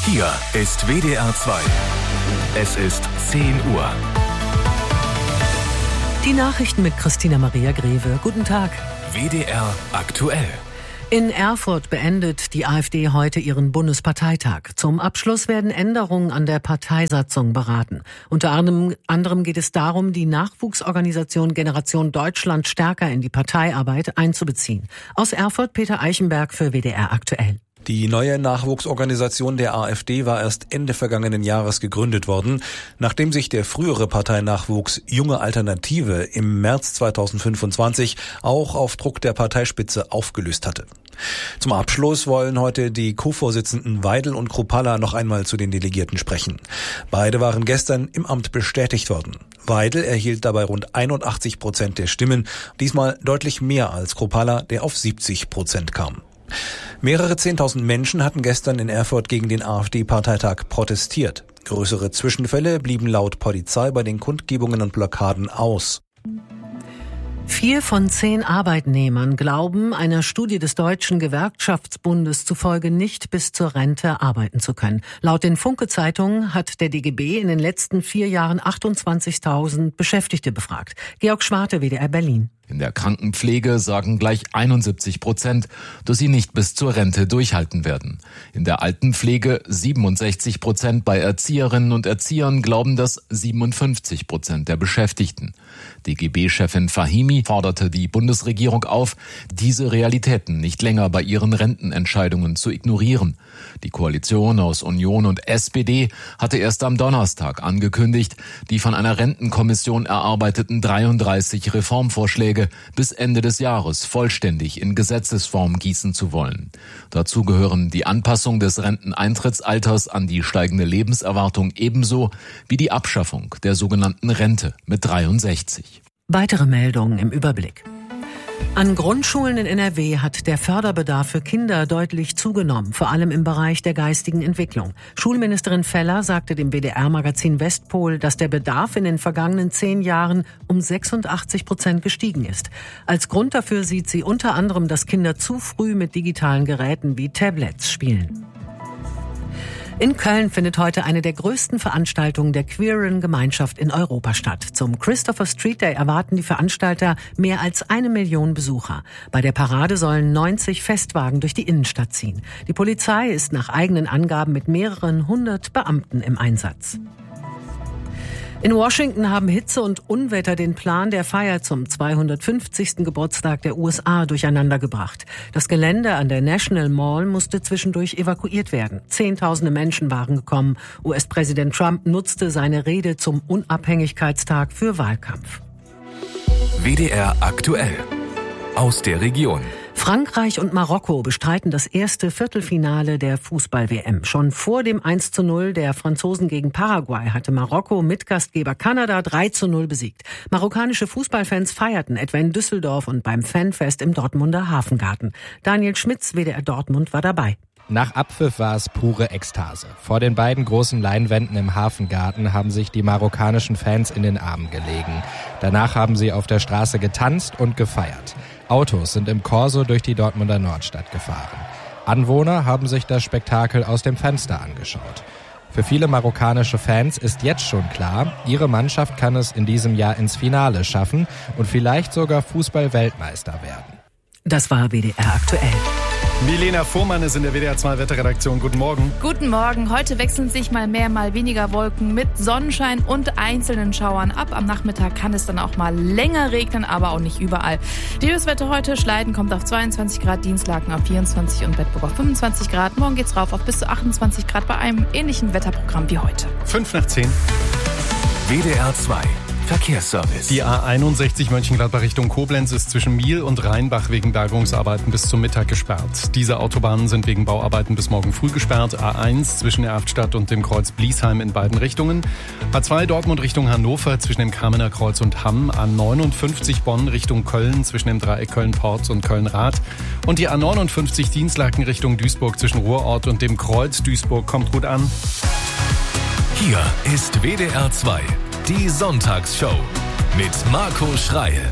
Hier ist WDR 2. Es ist 10 Uhr. Die Nachrichten mit Christina Maria Greve. Guten Tag. WDR aktuell. In Erfurt beendet die AfD heute ihren Bundesparteitag. Zum Abschluss werden Änderungen an der Parteisatzung beraten. Unter anderem geht es darum, die Nachwuchsorganisation Generation Deutschland stärker in die Parteiarbeit einzubeziehen. Aus Erfurt Peter Eichenberg für WDR aktuell. Die neue Nachwuchsorganisation der AfD war erst Ende vergangenen Jahres gegründet worden, nachdem sich der frühere Parteinachwuchs Junge Alternative im März 2025 auch auf Druck der Parteispitze aufgelöst hatte. Zum Abschluss wollen heute die Co-Vorsitzenden Weidel und Kruppalla noch einmal zu den Delegierten sprechen. Beide waren gestern im Amt bestätigt worden. Weidel erhielt dabei rund 81% der Stimmen, diesmal deutlich mehr als Kruppalla, der auf 70% kam. Mehrere 10.000 Menschen hatten gestern in Erfurt gegen den AfD-Parteitag protestiert. Größere Zwischenfälle blieben laut Polizei bei den Kundgebungen und Blockaden aus. 4 von 10 Arbeitnehmern glauben, einer Studie des Deutschen Gewerkschaftsbundes zufolge nicht bis zur Rente arbeiten zu können. Laut den Funke-Zeitungen hat der DGB in den letzten 4 Jahren 28.000 Beschäftigte befragt. Georg Schwarte, WDR Berlin. In der Krankenpflege sagen gleich 71%, dass sie nicht bis zur Rente durchhalten werden. In der Altenpflege 67%, bei Erzieherinnen und Erziehern glauben das 57% der Beschäftigten. DGB-Chefin Fahimi forderte die Bundesregierung auf, diese Realitäten nicht länger bei ihren Rentenentscheidungen zu ignorieren. Die Koalition aus Union und SPD hatte erst am Donnerstag angekündigt, die von einer Rentenkommission erarbeiteten 33 Reformvorschläge bis Ende des Jahres vollständig in Gesetzesform gießen zu wollen. Dazu gehören die Anpassung des Renteneintrittsalters an die steigende Lebenserwartung ebenso wie die Abschaffung der sogenannten Rente mit 63. Weitere Meldungen im Überblick. An Grundschulen in NRW hat der Förderbedarf für Kinder deutlich zugenommen, vor allem im Bereich der geistigen Entwicklung. Schulministerin Feller sagte dem WDR-Magazin Westpol, dass der Bedarf in den vergangenen 10 Jahren um 86% gestiegen ist. Als Grund dafür sieht sie unter anderem, dass Kinder zu früh mit digitalen Geräten wie Tablets spielen. In Köln findet heute eine der größten Veranstaltungen der queeren Gemeinschaft in Europa statt. Zum Christopher Street Day erwarten die Veranstalter mehr als 1 Million Besucher. Bei der Parade sollen 90 Festwagen durch die Innenstadt ziehen. Die Polizei ist nach eigenen Angaben mit mehreren 100 Beamten im Einsatz. In Washington haben Hitze und Unwetter den Plan der Feier zum 250. Geburtstag der USA durcheinandergebracht. Das Gelände an der National Mall musste zwischendurch evakuiert werden. Zehntausende Menschen waren gekommen. US-Präsident Trump nutzte seine Rede zum Unabhängigkeitstag für Wahlkampf. WDR aktuell. Aus der Region. Frankreich und Marokko bestreiten das erste Viertelfinale der Fußball-WM. Schon vor dem 1:0 der Franzosen gegen Paraguay hatte Marokko Mitgastgeber Kanada 3:0 besiegt. Marokkanische Fußballfans feierten etwa in Düsseldorf und beim Fanfest im Dortmunder Hafengarten. Daniel Schmitz, WDR Dortmund, war dabei. Nach Abpfiff war es pure Ekstase. Vor den beiden großen Leinwänden im Hafengarten haben sich die marokkanischen Fans in den Armen gelegen. Danach haben sie auf der Straße getanzt und gefeiert. Autos sind im Corso durch die Dortmunder Nordstadt gefahren. Anwohner haben sich das Spektakel aus dem Fenster angeschaut. Für viele marokkanische Fans ist jetzt schon klar, ihre Mannschaft kann es in diesem Jahr ins Finale schaffen und vielleicht sogar Fußball-Weltmeister werden. Das war WDR aktuell. Milena Fuhrmann ist in der WDR 2 Wetterredaktion. Guten Morgen. Guten Morgen. Heute wechseln sich mal mehr, mal weniger Wolken mit Sonnenschein und einzelnen Schauern ab. Am Nachmittag kann es dann auch mal länger regnen, aber auch nicht überall. Die Höchstwerte heute: Schleiden kommt auf 22 Grad, Dienstlaken auf 24 und Bedburg auf 25 Grad. Morgen geht's rauf auf bis zu 28 Grad bei einem ähnlichen Wetterprogramm wie heute. 5:10. WDR 2. Verkehrsservice. Die A61 Mönchengladbach Richtung Koblenz ist zwischen Miel und Rheinbach wegen Bergungsarbeiten bis zum Mittag gesperrt. Diese Autobahnen sind wegen Bauarbeiten bis morgen früh gesperrt. A1 zwischen Erftstadt und dem Kreuz Bliesheim in beiden Richtungen. A2 Dortmund Richtung Hannover zwischen dem Kamener Kreuz und Hamm. A59 Bonn Richtung Köln zwischen dem Dreieck Köln-Porz und Köln-Rath. Und die A59 Dienstlaken Richtung Duisburg zwischen Ruhrort und dem Kreuz Duisburg kommt gut an. Hier ist WDR 2. Die Sonntagsshow mit Marco Schreil.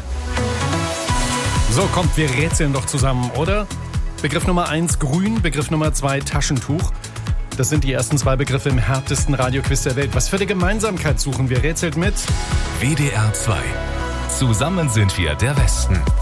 So, kommt, wir rätseln doch zusammen, oder? Begriff Nummer 1 grün, Begriff Nummer 2 Taschentuch. Das sind die ersten 2 Begriffe im härtesten Radioquiz der Welt. Was für eine Gemeinsamkeit suchen wir? Rätselt mit WDR 2. Zusammen sind wir der Westen.